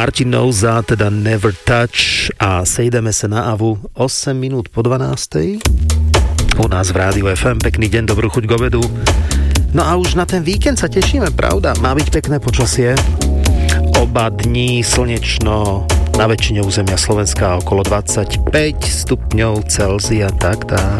Martin Nouza, teda Never Touch a sejdeme sa na Avu 8 minút po 12. U nás v Rádiu FM. Pekný deň, dobrú chuť k obedu. No a už na ten víkend sa tešíme, pravda? Má byť pekné počasie. Oba dní slnečno, na väčšine územia Slovenska okolo 25 stupňov Celzia, tak.